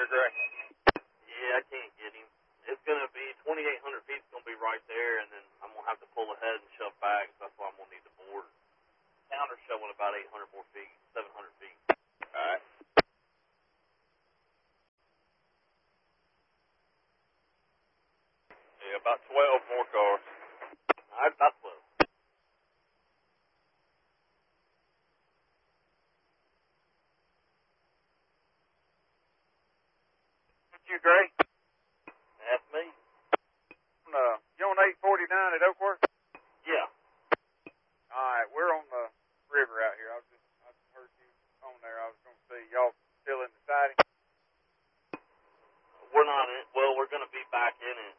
Gray? Yeah, I can't get him. It's going to be 2,800 feet. It's going to be right there, and then I'm going to have to pull ahead and shove back. So that's why I'm going to need the board. Counter shoving about 800 more feet, 700 feet. All right. Yeah, about 12 more cars. All right, about 12. You, Gray? That's me. You on 849 at Oakworth? Yeah. All right, we're on the river out here. I heard you on there. I was going to see y'all still in the siding. We're not in. Well, we're going to be back in it.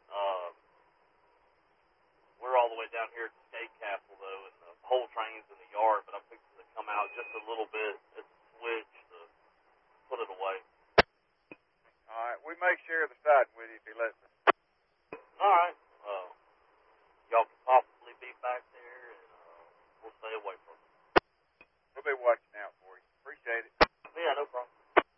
We're all the way down here at the skate castle, though, and the whole train's in the yard, but I'm fixing to come out just a little bit at the switch to put it away. All right, we may share the siding with you if you let me. All right. Y'all can possibly be back there, and we'll stay away from it. We'll be watching out for you. Appreciate it. Yeah, no problem.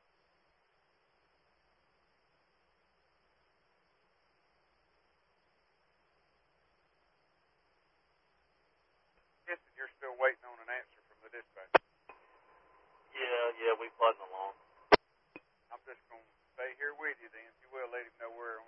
Guessing you're still waiting on an answer from the dispatch. Yeah, we flooding along. I'm just going to stay here with you then. If you will, let him know we're